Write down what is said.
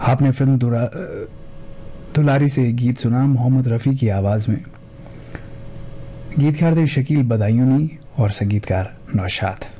आपने फिल्म दुलारी से गीत सुना मोहम्मद रफ़ी की आवाज़ में। गीतकार थे शकील बदायूनी और संगीतकार नौशाद।